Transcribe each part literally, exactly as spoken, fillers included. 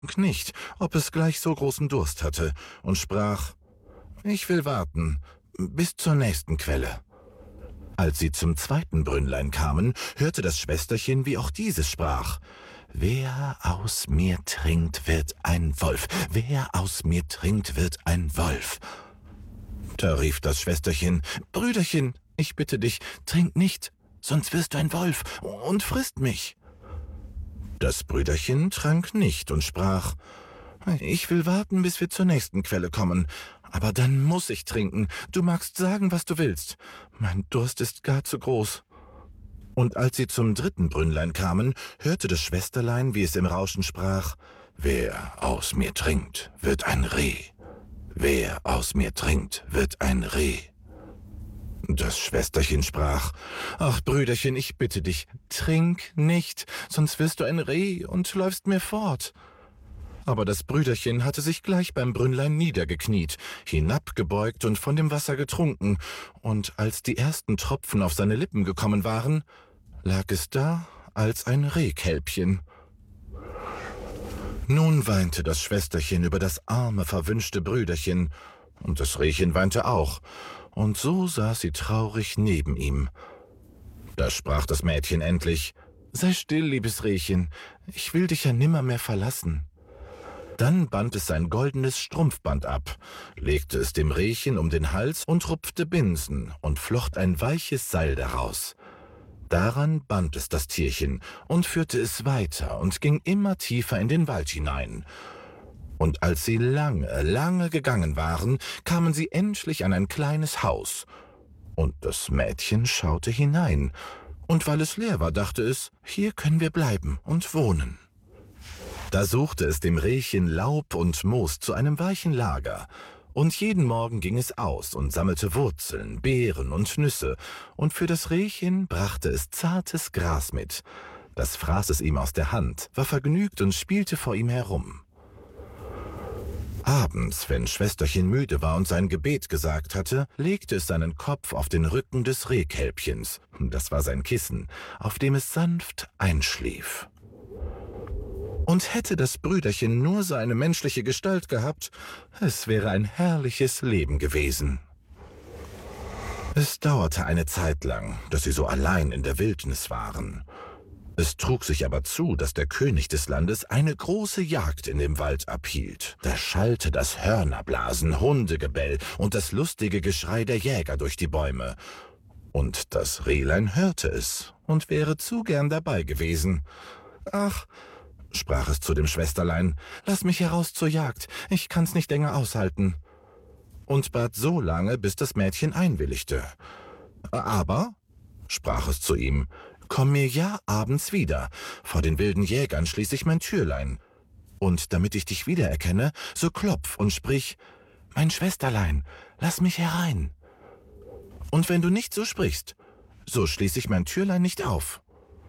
nicht, ob es gleich so großen Durst hatte, und sprach: »Ich will warten, bis zur nächsten Quelle.« Als sie zum zweiten Brünnlein kamen, hörte das Schwesterchen, wie auch dieses sprach: »Wer aus mir trinkt, wird ein Wolf. Wer aus mir trinkt, wird ein Wolf.« Da rief das Schwesterchen: »Brüderchen, ich bitte dich, trink nicht, sonst wirst du ein Wolf und frisst mich.« Das Brüderchen trank nicht und sprach: »Ich will warten, bis wir zur nächsten Quelle kommen. Aber dann muss ich trinken. Du magst sagen, was du willst. Mein Durst ist gar zu groß.« Und als sie zum dritten Brünnlein kamen, hörte das Schwesterlein, wie es im Rauschen sprach: »Wer aus mir trinkt, wird ein Reh. Wer aus mir trinkt, wird ein Reh.« Das Schwesterchen sprach: »Ach, Brüderchen, ich bitte dich, trink nicht, sonst wirst du ein Reh und läufst mir fort.« Aber das Brüderchen hatte sich gleich beim Brünnlein niedergekniet, hinabgebeugt und von dem Wasser getrunken, und als die ersten Tropfen auf seine Lippen gekommen waren, lag es da als ein Rehkälbchen. Nun weinte das Schwesterchen über das arme, verwünschte Brüderchen, und das Rehchen weinte auch, und so saß sie traurig neben ihm. Da sprach das Mädchen endlich: »Sei still, liebes Rehchen, ich will dich ja nimmermehr verlassen.« Dann band es sein goldenes Strumpfband ab, legte es dem Rehchen um den Hals und rupfte Binsen und flocht ein weiches Seil daraus. Daran band es das Tierchen und führte es weiter und ging immer tiefer in den Wald hinein. Und als sie lange, lange gegangen waren, kamen sie endlich an ein kleines Haus. Und das Mädchen schaute hinein, und weil es leer war, dachte es: »Hier können wir bleiben und wohnen.« Da suchte es dem Rehchen Laub und Moos zu einem weichen Lager, und jeden Morgen ging es aus und sammelte Wurzeln, Beeren und Nüsse, und für das Rehchen brachte es zartes Gras mit. Das fraß es ihm aus der Hand, war vergnügt und spielte vor ihm herum. Abends, wenn Schwesterchen müde war und sein Gebet gesagt hatte, legte es seinen Kopf auf den Rücken des Rehkälbchens, das war sein Kissen, auf dem es sanft einschlief. Und hätte das Brüderchen nur seine menschliche Gestalt gehabt, es wäre ein herrliches Leben gewesen. Es dauerte eine Zeit lang, dass sie so allein in der Wildnis waren. Es trug sich aber zu, dass der König des Landes eine große Jagd in dem Wald abhielt. Da schallte das Hörnerblasen, Hundegebell und das lustige Geschrei der Jäger durch die Bäume. Und das Rehlein hörte es und wäre zu gern dabei gewesen. »Ach«, sprach es zu dem Schwesterlein, »lass mich heraus zur Jagd, ich kann's nicht länger aushalten.« Und bat so lange, bis das Mädchen einwilligte. »Aber«, sprach es zu ihm, »komm mir ja abends wieder, vor den wilden Jägern schließ ich mein Türlein. Und damit ich dich wiedererkenne, so klopf und sprich: »Mein Schwesterlein, lass mich herein.« Und wenn du nicht so sprichst, so schließ ich mein Türlein nicht auf.«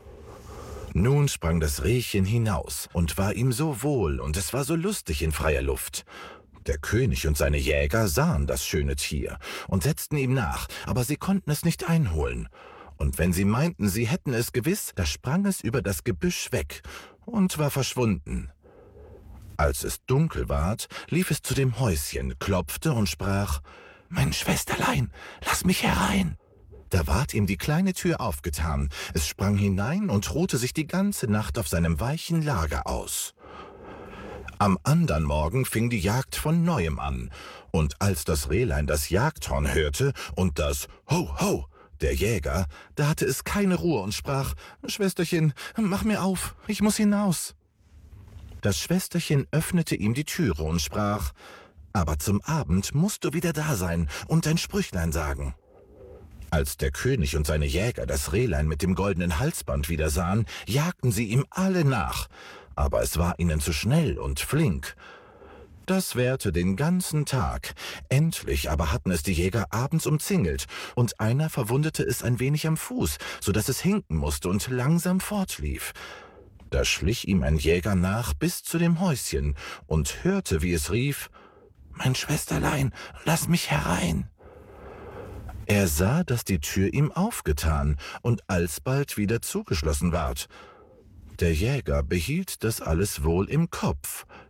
Nun sprang das Rehchen hinaus und war ihm so wohl und es war so lustig in freier Luft. Der König und seine Jäger sahen das schöne Tier und setzten ihm nach, aber sie konnten es nicht einholen. Und wenn sie meinten, sie hätten es gewiss, da sprang es über das Gebüsch weg und war verschwunden. Als es dunkel ward, lief es zu dem Häuschen, klopfte und sprach: »Mein Schwesterlein, lass mich herein!« Da ward ihm die kleine Tür aufgetan, es sprang hinein und ruhte sich die ganze Nacht auf seinem weichen Lager aus. Am andern Morgen fing die Jagd von Neuem an, und als das Rehlein das Jagdhorn hörte und das »Ho, ho« der Jäger, da hatte es keine Ruhe und sprach: »Schwesterchen, mach mir auf, ich muss hinaus.« Das Schwesterchen öffnete ihm die Türe und sprach: »Aber zum Abend musst du wieder da sein und dein Sprüchlein sagen.« Als der König und seine Jäger das Rehlein mit dem goldenen Halsband wieder sahen, jagten sie ihm alle nach, aber es war ihnen zu schnell und flink. Das währte den ganzen Tag. Endlich aber hatten es die Jäger abends umzingelt, und einer verwundete es ein wenig am Fuß, so dass es hinken musste und langsam fortlief. Da schlich ihm ein Jäger nach bis zu dem Häuschen und hörte, wie es rief: »Mein Schwesterlein, lass mich herein!« Er sah, dass die Tür ihm aufgetan und alsbald wieder zugeschlossen ward. Der Jäger behielt das alles wohl im Kopf,